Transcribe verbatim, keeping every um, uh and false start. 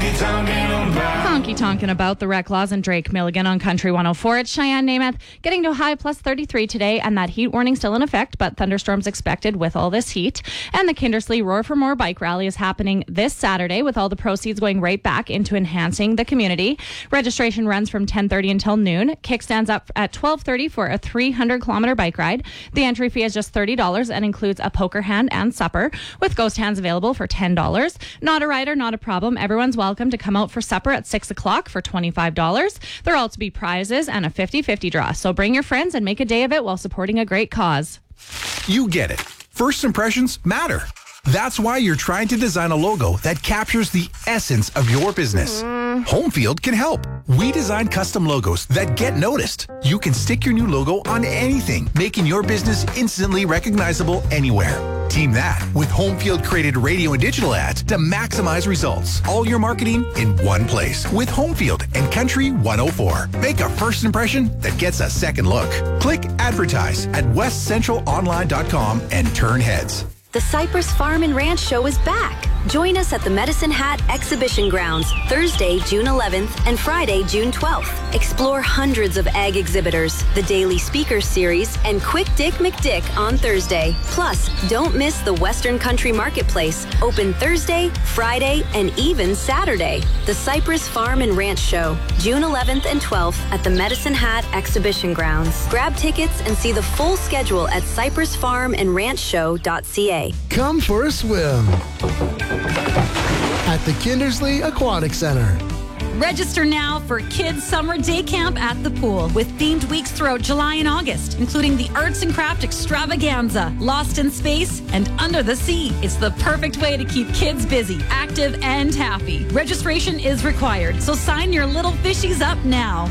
Honky tonkin' about the wreck laws in Drake Milligan on Country one oh four. It's Cheyenne Namath getting to a high plus thirty-three today, and that heat warning still in effect, but thunderstorms expected with all this heat. And the Kindersley Roar for More bike rally is happening this Saturday, with all the proceeds going right back into enhancing the community. Registration runs from ten thirty until noon. Kickstands up at twelve thirty for a three hundred kilometer bike ride. The entry fee is just thirty dollars and includes a poker hand and supper, with ghost hands available for ten dollars. Not a rider, not a problem. Everyone's welcome to come out for supper at six o'clock for twenty-five dollars. There'll also be prizes and a fifty-fifty draw. So bring your friends and make a day of it while supporting a great cause. You get it. First impressions matter. That's why you're trying to design a logo that captures the essence of your business. Mm. Homefield can help. We design custom logos that get noticed. You can stick your new logo on anything, making your business instantly recognizable anywhere. Team that with Homefield created radio and digital ads to maximize results. All your marketing in one place with Homefield and Country one oh four. Make a first impression that gets a second look. Click advertise at west central online dot com and turn heads. The Cypress Farm and Ranch Show is back. Join us at the Medicine Hat Exhibition Grounds Thursday, June eleventh and Friday, June twelfth. Explore hundreds of ag exhibitors, the Daily Speakers Series, and Quick Dick McDick on Thursday. Plus, don't miss the Western Country Marketplace, open Thursday, Friday, and even Saturday. The Cypress Farm and Ranch Show, June eleventh and twelfth at the Medicine Hat Exhibition Grounds. Grab tickets and see the full schedule at cypress farm and ranch show dot c a. Come for a swim at the Kindersley Aquatic Center. Register now for Kids Summer Day Camp at the pool with themed weeks throughout July and August, including the Arts and Craft Extravaganza, Lost in Space, and Under the Sea. It's the perfect way to keep kids busy, active, and happy. Registration is required, so sign your little fishies up now.